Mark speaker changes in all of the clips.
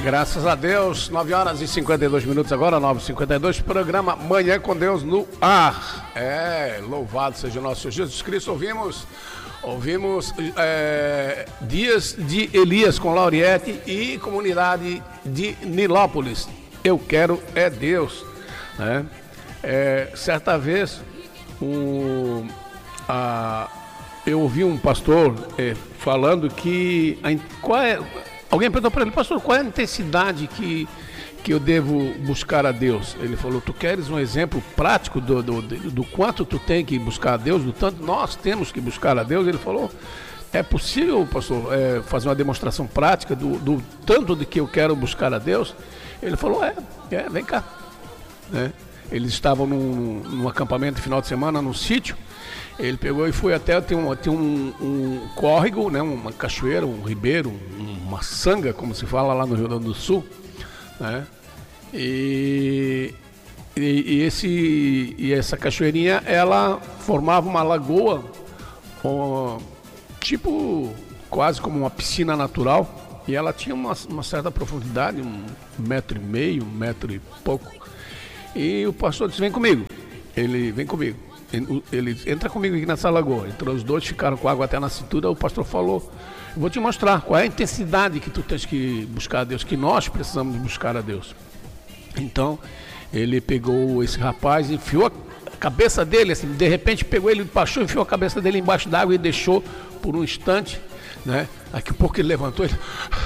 Speaker 1: Graças a Deus, 9 horas e 52 minutos agora, 9h52, programa Manhã com Deus no ar. Louvado seja o nosso Senhor Jesus Cristo. Ouvimos Dias de Elias com Lauriette e Comunidade de Nilópolis. Eu quero é Deus, né? Certa vez eu ouvi um pastor falando que alguém perguntou para ele: pastor, qual é a intensidade que eu devo buscar a Deus? Ele falou: tu queres um exemplo prático do quanto tu tem que buscar a Deus, do tanto nós temos que buscar a Deus? Ele falou: é possível, pastor, fazer uma demonstração prática do tanto de que eu quero buscar a Deus? Ele falou: vem cá, né? Eles estavam num acampamento de final de semana, num sítio. Ele pegou e foi até, tem um córrego, né, uma cachoeira, um ribeiro, uma sanga, como se fala lá no Rio Grande do Sul, né? E essa cachoeirinha, ela formava uma lagoa, tipo quase como uma piscina natural, e ela tinha uma certa profundidade, 1,5 m, 1 metro e pouco. E o pastor disse: vem comigo. Ele: vem comigo. Ele: entra comigo aqui nessa lagoa. Então os dois ficaram com água até na cintura. O pastor falou: eu vou te mostrar qual é a intensidade que tu tens que buscar a Deus, que nós precisamos buscar a Deus. Então ele pegou esse rapaz, enfiou a cabeça dele, assim, de repente pegou ele, baixou, enfiou a cabeça dele embaixo d'água e deixou por um instante, né? Daqui a pouco ele levantou, ele: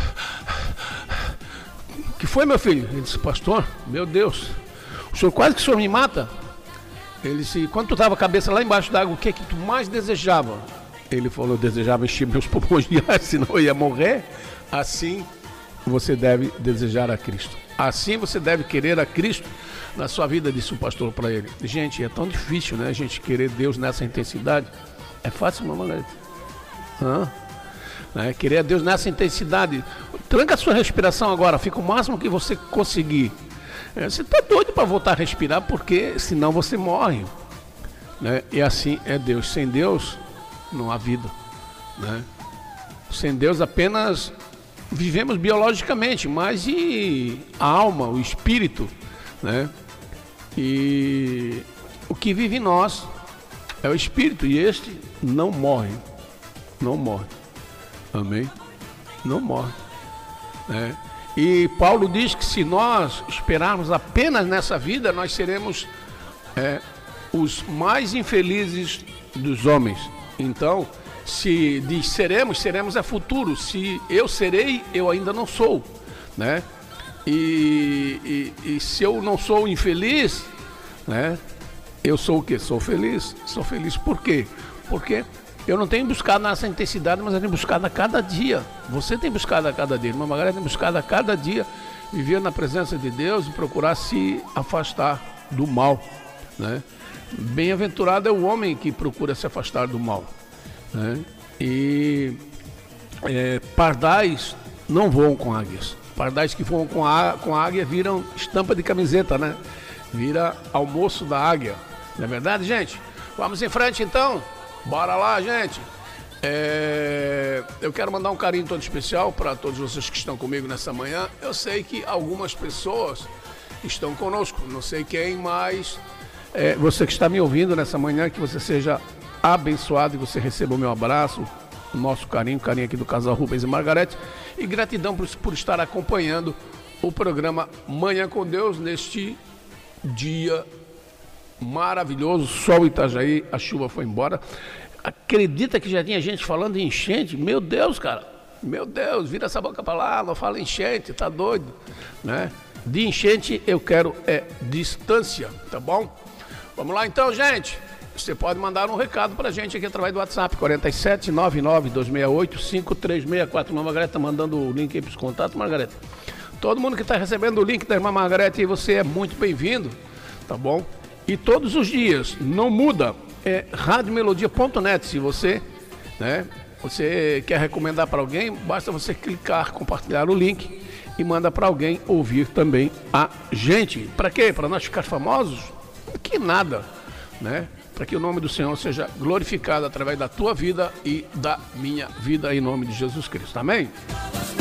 Speaker 1: o que foi, meu filho? Ele disse: pastor, meu Deus, o senhor quase que o senhor me mata. Ele disse: quando tu estava a cabeça lá embaixo d'água, o que tu mais desejava? Ele falou: eu desejava encher meus pulmões de ar, senão eu ia morrer. Assim você deve desejar a Cristo. Assim você deve querer a Cristo na sua vida, disse o pastor para ele. Gente, é tão difícil, né, a gente querer Deus nessa intensidade. É fácil, mamãe, Margarida? Querer a Deus nessa intensidade. Tranca a sua respiração agora, fica o máximo que você conseguir. Você está doido para voltar a respirar, porque senão você morre, né? E assim é Deus. Sem Deus não há vida, né? Sem Deus apenas vivemos biologicamente, mas e a alma, o espírito, né? E o que vive em nós é o espírito, e este não morre. Não morre. Amém? Não morre, né? E Paulo diz que se nós esperarmos apenas nessa vida, nós seremos os mais infelizes dos homens. Então, se diz seremos é futuro. Se eu serei, eu ainda não sou, né? E se eu não sou infeliz, né? Eu sou o quê? Sou feliz. Sou feliz por quê? Porque eu não tenho buscado nessa intensidade, mas eu tenho buscado a cada dia. Você tem buscado a cada dia. Irmã Margarida tem buscado a cada dia viver na presença de Deus e procurar se afastar do mal, né? Bem-aventurado é o homem que procura se afastar do mal, né? E pardais não voam com águias. Pardais que voam com a águia viram estampa de camiseta, né? Vira almoço da águia. Não é verdade, gente? Vamos em frente, então. Bora lá, gente. Eu quero mandar um carinho todo especial para todos vocês que estão comigo nessa manhã. Eu sei que algumas pessoas estão conosco, não sei quem, mas você que está me ouvindo nessa manhã, que você seja abençoado e você receba o meu abraço, o nosso carinho aqui do casal Rubens e Margarete, e gratidão por estar acompanhando o programa Manhã com Deus neste dia maravilhoso. Sol Itajaí, a chuva foi embora. Acredita que já tinha gente falando em enchente? Meu Deus, cara, meu Deus, vira essa boca para lá, não fala enchente, tá doido, né? De enchente eu quero distância, tá bom? Vamos lá então, gente. Você pode mandar um recado pra gente aqui através do WhatsApp, 4799-268-5364. Irmã Margareta mandando o link aí pros contatos, Margareta. Todo mundo que está recebendo o link da Irmã Margareta, você é muito bem-vindo, tá bom? E todos os dias, não muda, é radiomelodia.net. Se você, né, você quer recomendar para alguém, basta você clicar, compartilhar o link e manda para alguém ouvir também a gente. Para quê? Para nós ficar famosos? Que nada, né? Para que o nome do Senhor seja glorificado através da tua vida e da minha vida, em nome de Jesus Cristo. Amém?